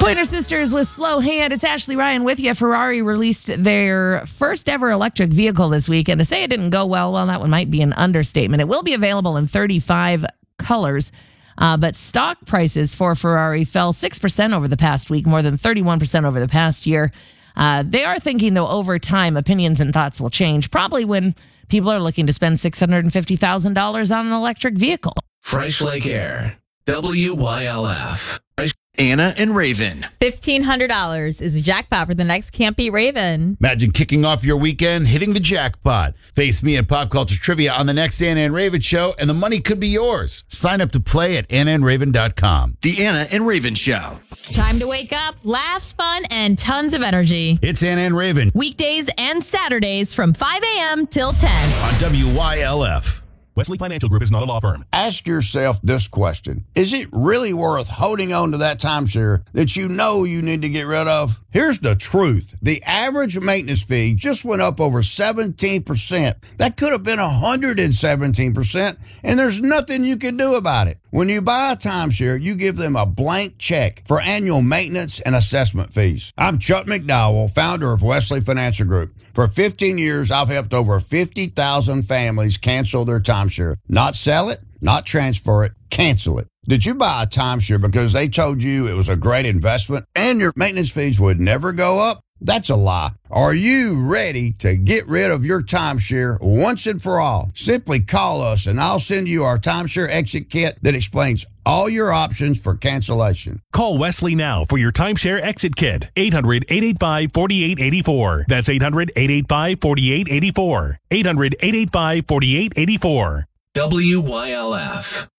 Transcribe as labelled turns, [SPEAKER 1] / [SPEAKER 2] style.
[SPEAKER 1] Pointer Sisters with Slow Hand. It's Ashley Ryan with you. Ferrari released their first ever electric vehicle this week. And to say it didn't go well, that one might be an understatement. It will be available in 35 colors. But stock prices for Ferrari fell 6% over the past week, more than 31% over the past year. They are thinking, though, over time, opinions and thoughts will change, probably when people are looking to spend $650,000 on an electric vehicle.
[SPEAKER 2] Fresh Lake Air, WYLF. Anna and Raven.
[SPEAKER 3] $1,500 is the jackpot for the next Can't Beat Raven.
[SPEAKER 4] Imagine kicking off your weekend, hitting the jackpot. Face me at Pop Culture Trivia on the next Anna and Raven show, and the money could be yours. Sign up to play at AnnaandRaven.com.
[SPEAKER 2] The Anna and Raven Show.
[SPEAKER 3] Time to wake up, laughs, fun, and tons of energy.
[SPEAKER 4] It's Anna and Raven
[SPEAKER 3] Weekdays and Saturdays from 5 a.m. till 10.
[SPEAKER 4] on WYLF.
[SPEAKER 5] Wesley Financial Group is not a law firm.
[SPEAKER 6] Ask yourself this question. Is it really worth holding on to that timeshare that you know you need to get rid of? Here's the truth. The average maintenance fee just went up over 17%. That could have been 117%, and there's nothing you can do about it. When you buy a timeshare, you give them a blank check for annual maintenance and assessment fees. I'm Chuck McDowell, founder of Wesley Financial Group. For 15 years, I've helped over 50,000 families cancel their timeshare. Not sell it, not transfer it, cancel it. Did you buy a timeshare because they told you it was a great investment and your maintenance fees would never go up? That's a lie. Are you ready to get rid of your timeshare once and for all? Simply call us and I'll send you our timeshare exit kit that explains all your options for cancellation.
[SPEAKER 5] Call Wesley now for your timeshare exit kit. 800-885-4884. That's 800-885-4884. 800-885-4884.
[SPEAKER 2] WYLF.